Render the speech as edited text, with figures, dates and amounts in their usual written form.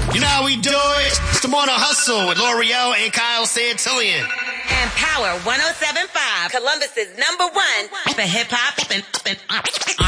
You know how we do it? It's the Morning Hustle with L'Oreal and Kyle Santillian. And Power 107.5, Columbus's #1 for hip hop and